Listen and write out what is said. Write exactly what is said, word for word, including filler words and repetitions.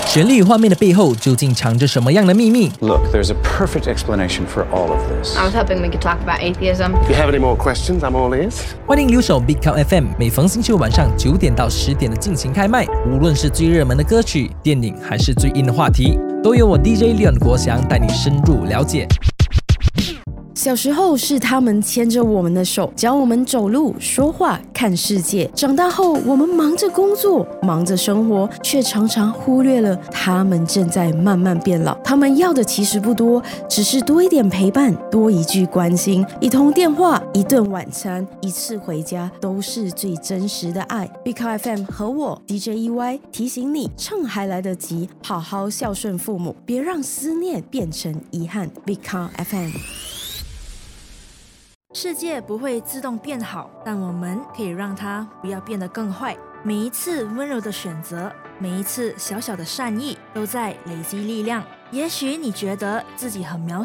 旋律与画面的背后究竟藏着什么样的秘密？ Look, there's a perfect explanation for all of this. I was hoping we could talk about atheism. If you have any more questions, I'm all ears. 欢迎留守 Big Count F M， 每逢星期五晚上九点到十点的进行开麦。无论是最热门的歌曲、电影，还是最硬的话题，都由我 D J Leon 国祥带你深入了解。 小时候是他们牵着我们的手，教我们走路、说话、看世界。长大后，我们忙着工作，忙着生活，却常常忽略了他们正在慢慢变老。他们要的其实不多，只是多一点陪伴，多一句关心，一通电话，一顿晚餐，一次回家，都是最真实的爱。Big Count F M 和我 D J E Y 提醒你，趁还来得及，好好孝顺父母，别让思念变成遗憾。Big Count F M。 世界不会自动变好，但我们可以让它不要变得更坏。每一次温柔的选择，每一次小小的善意，都在累积力量。也许你觉得自己很渺